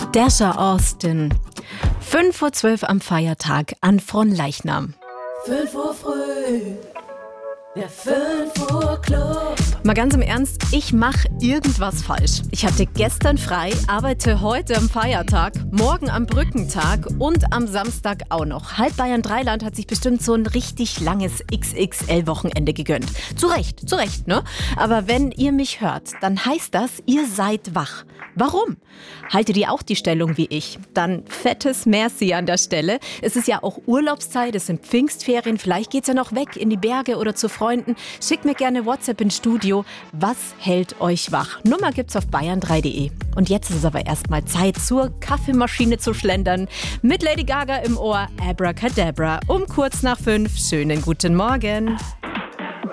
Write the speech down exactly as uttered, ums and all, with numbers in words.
Dasha Austin. fünf Uhr zwölf am Feiertag an Fronleichnam. fünf Uhr früh, der fünf Uhr Club. Mal ganz im Ernst, ich mache irgendwas falsch. Ich hatte gestern frei, arbeite heute am Feiertag, morgen am Brückentag und am Samstag auch noch. Halb Bayern Dreiland hat sich bestimmt so ein richtig langes X X L-Wochenende gegönnt. Zu Recht, zu Recht, ne? Aber wenn ihr mich hört, dann heißt das, ihr seid wach. Warum? Haltet ihr auch die Stellung wie ich? Dann fettes Merci an der Stelle. Es ist ja auch Urlaubszeit, es sind Pfingstferien, vielleicht geht's ja noch weg in die Berge oder zu Freunden. Schickt mir gerne WhatsApp ins Studio. Was hält euch wach? Nummer gibt's auf bayern drei punkt de. Und jetzt ist es aber erstmal Zeit, zur Kaffeemaschine zu schlendern. Mit Lady Gaga im Ohr, Abracadabra, um kurz nach fünf. Schönen guten Morgen.